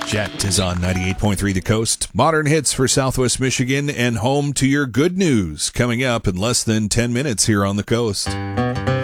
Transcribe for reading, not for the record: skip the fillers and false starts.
Jet is on 98.3 The Coast. Modern hits for Southwest Michigan and home to your good news coming up in less than 10 minutes here on The Coast.